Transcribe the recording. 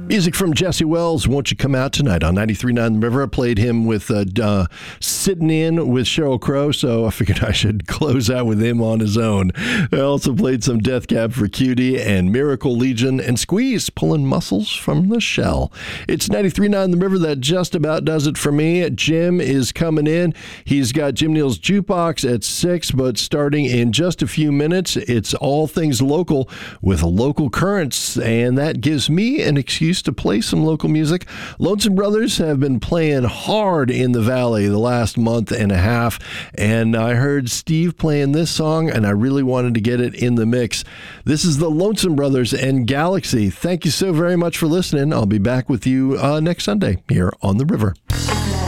Music from Jesse Wells, Won't You Come Out Tonight on 93.9 The River. I played him with Sitting In with Sheryl Crow, so I figured I should close out with him on his own. I also played some Death Cab for Cutie and Miracle Legion and Squeeze, Pulling Muscles from the Shell. It's 93.9 The River. That just about does it for me. Jim is coming in. He's got Jim Neal's Jukebox at 6, but starting in just a few minutes, it's all things local with local currents, and that gives me an excuse to play some local music. Lonesome Brothers have been playing hard in the Valley the last month and a half, and I heard Steve playing this song, and I really wanted to get it in the mix. This is the Lonesome Brothers and Galaxy. Thank you so very much for listening. I'll be back with you next Sunday here on The River.